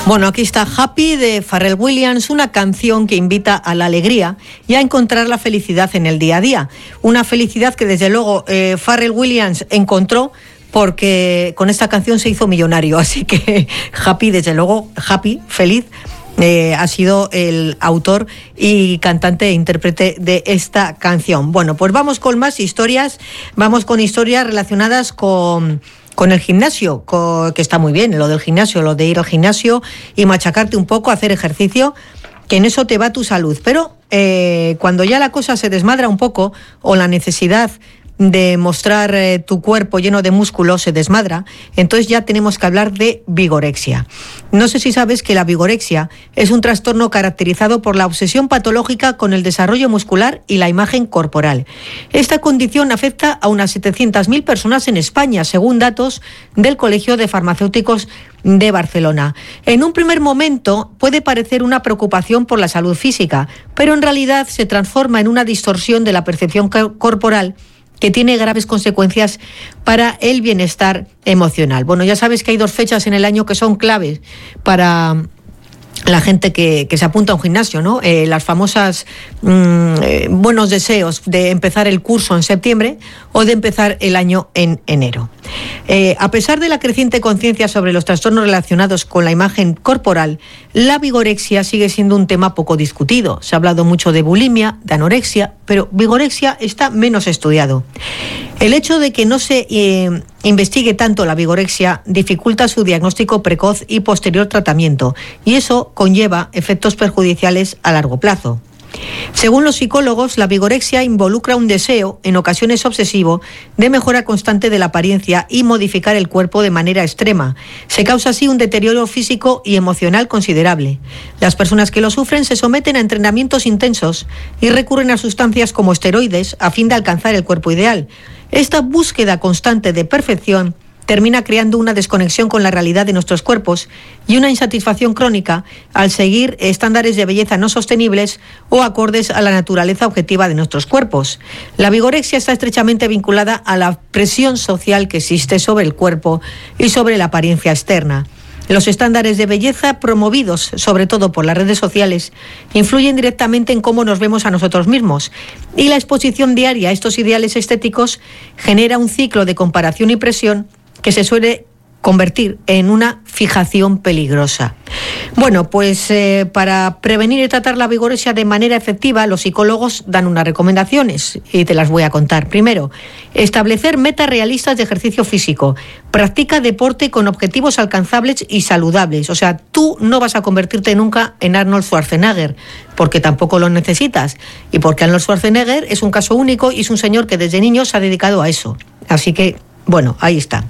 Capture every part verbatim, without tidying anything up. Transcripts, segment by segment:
Bueno, aquí está Happy de Pharrell Williams, una canción que invita a la alegría y a encontrar la felicidad en el día a día. Una felicidad que desde luego eh, Pharrell Williams encontró porque con esta canción se hizo millonario. Así que Happy, desde luego, Happy, feliz, eh, ha sido el autor y cantante e intérprete de esta canción. Bueno, pues vamos con más historias, vamos con historias relacionadas con... con el gimnasio, que está muy bien, lo del gimnasio, lo de ir al gimnasio y machacarte un poco, hacer ejercicio, que en eso te va tu salud. Pero eh, cuando ya la cosa se desmadra un poco, o la necesidad de mostrar eh, tu cuerpo lleno de músculos se desmadra, entonces ya tenemos que hablar de vigorexia. No sé si sabes que la vigorexia es un trastorno caracterizado por la obsesión patológica con el desarrollo muscular y la imagen corporal. Esta condición afecta a unas setecientas mil personas en España, según datos del Colegio de Farmacéuticos de Barcelona. En un primer momento puede parecer una preocupación por la salud física, pero en realidad se transforma en una distorsión de la percepción corporal que tiene graves consecuencias para el bienestar emocional. Bueno, ya sabes que hay dos fechas en el año que son claves para la gente que, que se apunta a un gimnasio, ¿no? Eh, las famosas mmm, eh, buenos deseos de empezar el curso en septiembre o de empezar el año en enero. Eh, a pesar de la creciente conciencia sobre los trastornos relacionados con la imagen corporal, la vigorexia sigue siendo un tema poco discutido. Se ha hablado mucho de bulimia, de anorexia, pero vigorexia está menos estudiado. El hecho de que no se eh, investigue tanto la vigorexia dificulta su diagnóstico precoz y posterior tratamiento, y eso conlleva efectos perjudiciales a largo plazo. Según los psicólogos, la vigorexia involucra un deseo, en ocasiones obsesivo, de mejora constante de la apariencia y modificar el cuerpo de manera extrema. Se causa así un deterioro físico y emocional considerable. Las personas que lo sufren se someten a entrenamientos intensos y recurren a sustancias como esteroides a fin de alcanzar el cuerpo ideal. Esta búsqueda constante de perfección termina creando una desconexión con la realidad de nuestros cuerpos y una insatisfacción crónica al seguir estándares de belleza no sostenibles o acordes a la naturaleza objetiva de nuestros cuerpos. La vigorexia está estrechamente vinculada a la presión social que existe sobre el cuerpo y sobre la apariencia externa. Los estándares de belleza promovidos, sobre todo por las redes sociales, influyen directamente en cómo nos vemos a nosotros mismos, y la exposición diaria a estos ideales estéticos genera un ciclo de comparación y presión que se suele convertir en una fijación peligrosa. Bueno, pues eh, para prevenir y tratar la vigorexia de manera efectiva, los psicólogos dan unas recomendaciones y te las voy a contar. Primero, establecer metas realistas de ejercicio físico. Practica deporte con objetivos alcanzables y saludables. O sea, tú no vas a convertirte nunca en Arnold Schwarzenegger, porque tampoco lo necesitas. Y porque Arnold Schwarzenegger es un caso único y es un señor que desde niño se ha dedicado a eso. Así que, bueno, ahí está.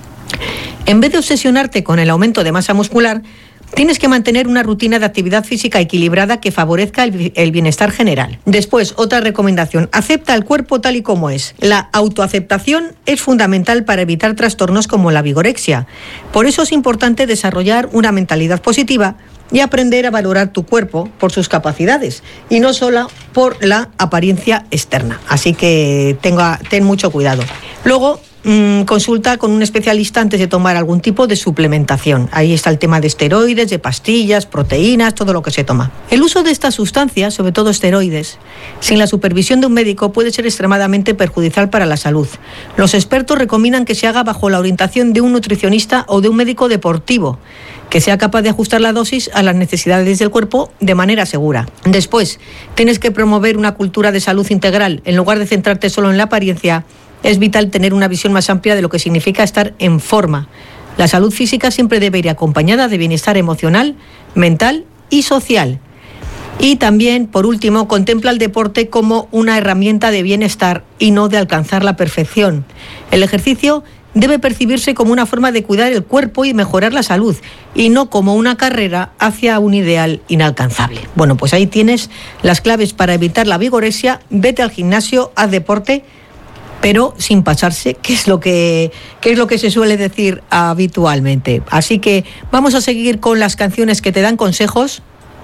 En vez de obsesionarte con el aumento de masa muscular, tienes que mantener una rutina de actividad física equilibrada que favorezca el, el bienestar general. Después, otra recomendación, acepta el cuerpo tal y como es. La autoaceptación es fundamental para evitar trastornos como la vigorexia. Por eso es importante desarrollar una mentalidad positiva y aprender a valorar tu cuerpo por sus capacidades y no solo por la apariencia externa. Así que tenga, ten mucho cuidado. Luego, consulta con un especialista antes de tomar algún tipo de suplementación. Ahí está el tema de esteroides, de pastillas, proteínas, todo lo que se toma. El uso de estas sustancias, sobre todo esteroides, sin la supervisión de un médico puede ser extremadamente perjudicial para la salud. Los expertos recomiendan que se haga bajo la orientación de un nutricionista o de un médico deportivo, que sea capaz de ajustar la dosis a las necesidades del cuerpo de manera segura. Después, tienes que promover una cultura de salud integral. En lugar de centrarte solo en la apariencia, es vital tener una visión más amplia de lo que significa estar en forma. La salud física siempre debe ir acompañada de bienestar emocional, mental y social. Y también, por último, contempla el deporte como una herramienta de bienestar y no de alcanzar la perfección. El ejercicio debe percibirse como una forma de cuidar el cuerpo y mejorar la salud, y no como una carrera hacia un ideal inalcanzable. Bueno, pues ahí tienes las claves para evitar la vigorexia. Vete al gimnasio, haz deporte, pero sin pasarse, que es lo que, que es lo que se suele decir habitualmente. Así que vamos a seguir con las canciones que te dan consejos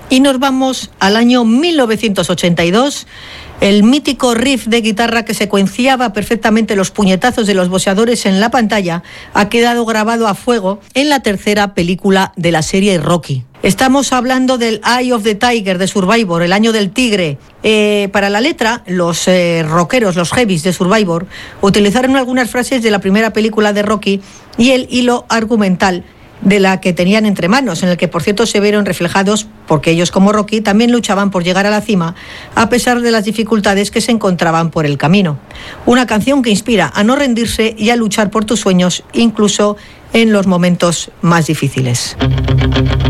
Y nos vamos al año mil novecientos ochenta y dos. El mítico riff de guitarra que secuenciaba perfectamente los puñetazos de los boxeadores en la pantalla ha quedado grabado a fuego en la tercera película de la serie Rocky. Estamos hablando del Eye of the Tiger de Survivor, el año del tigre. Eh, para la letra, los eh, rockeros, los heavies de Survivor, utilizaron algunas frases de la primera película de Rocky y el hilo argumental de la que tenían entre manos, en el que por cierto se vieron reflejados porque ellos, como Rocky, también luchaban por llegar a la cima a pesar de las dificultades que se encontraban por el camino. Una canción que inspira a no rendirse y a luchar por tus sueños incluso en los momentos más difíciles.